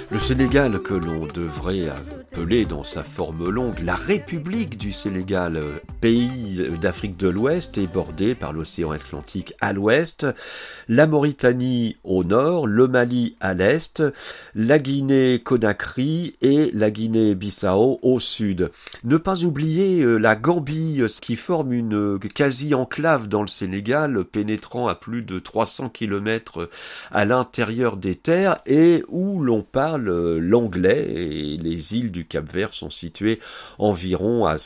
Le Sénégal, que l'on devrait appeler dans sa forme longue la République du Sénégal, pays d'Afrique de l'Ouest, est bordé par l'océan Atlantique à l'ouest, la Mauritanie au nord, le Mali à l'est, la Guinée-Conakry et la Guinée-Bissau au sud. Ne pas oublier la Gambie, qui forme une quasi-enclave dans le Sénégal, pénétrant à plus de 300 km à l'intérieur des terres et où l'on parle l'anglais, et les îles du Cap-Vert sont situées environ à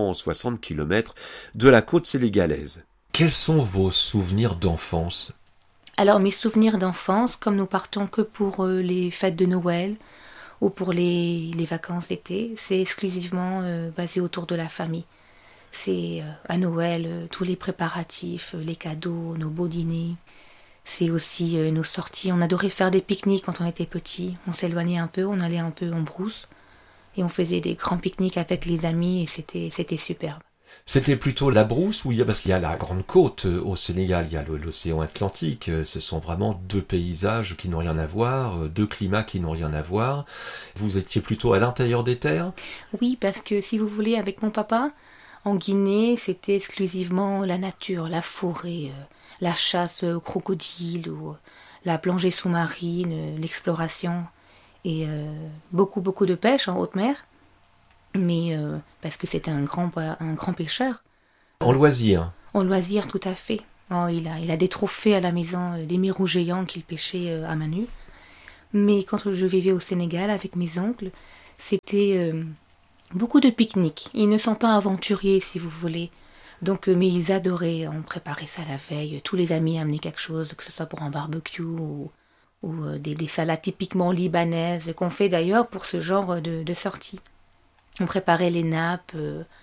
560 km de la côte sénégalaise. Quels sont vos souvenirs d'enfance ? Alors mes souvenirs d'enfance, comme nous partons que pour les fêtes de Noël ou pour les vacances d'été, c'est exclusivement basé autour de la famille. C'est à Noël, tous les préparatifs, les cadeaux, nos beaux dîners. C'est aussi nos sorties. On adorait faire des pique-niques quand on était petit. On s'éloignait un peu, on allait un peu en brousse. Et on faisait des grands pique-niques avec les amis et c'était superbe. C'était plutôt la brousse parce qu'il y a la grande côte au Sénégal, il y a l'océan Atlantique. Ce sont vraiment deux paysages qui n'ont rien à voir, deux climats qui n'ont rien à voir. Vous étiez plutôt à l'intérieur des terres ? Oui, parce que si vous voulez, avec mon papa, en Guinée, c'était exclusivement la nature, la forêt, la chasse aux crocodiles ou la plongée sous-marine, l'exploration et beaucoup de pêche en haute mer. Mais parce que c'était un grand pêcheur. En loisir. En loisir, tout à fait. Oh, il a des trophées à la maison, des mérous géants qu'il pêchait à main nue. Mais quand je vivais au Sénégal avec mes oncles, c'était beaucoup de pique-niques. Ils ne sont pas aventuriers, si vous voulez. Donc, mais ils adoraient. On préparait ça la veille. Tous les amis amenaient quelque chose, que ce soit pour un barbecue ou des salades typiquement libanaises, qu'on fait d'ailleurs pour ce genre de sortie. On préparait les nappes,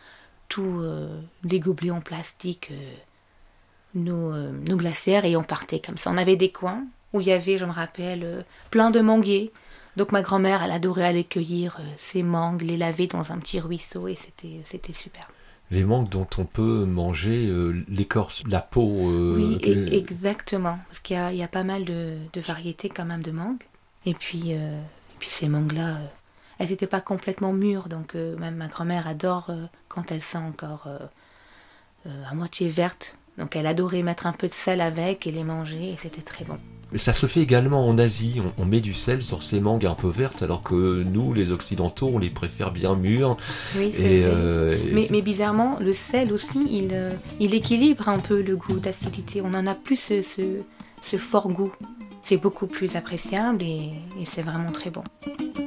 les gobelets en plastique, nos glacières, et on partait comme ça. On avait des coins où il y avait, je me rappelle, plein de manguiers. Donc ma grand-mère, elle adorait aller cueillir ces mangues, les laver dans un petit ruisseau, et c'était superbe. Les mangues dont on peut manger l'écorce, la peau. Oui, exactement. Parce qu'il y a pas mal de variétés quand même de mangues. Et puis ces mangues-là... elles n'étaient pas complètement mûres, donc même ma grand-mère adore quand elles sont encore à moitié vertes. Donc elle adorait mettre un peu de sel avec et les manger, et c'était très bon. Mais ça se fait également en Asie, on met du sel sur ces mangues un peu vertes, alors que nous, les Occidentaux, on les préfère bien mûres. Oui, c'est vrai. Mais bizarrement, le sel aussi, il équilibre un peu le goût d'acidité. On n'en a plus ce fort goût. C'est beaucoup plus appréciable et c'est vraiment très bon.